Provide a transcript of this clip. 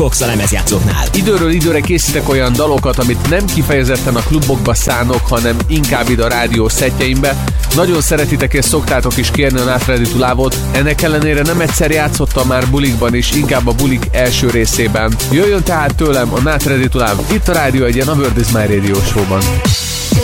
Box a lemezjátszóknál. Időről időre készítek olyan dalokat, amit nem kifejezetten a klubokba szánok, hanem inkább ide a rádió szettjeimbe. Nagyon szeretitek és szoktátok is kérni a Not Ready to Love-ot, ennek ellenére nem egyszer játszottam már bulikban is, inkább a bulik első részében. Jöjjön tehát tőlem a Not Ready to Love, itt a Rádió Egyen, a World is My Radio show-ban.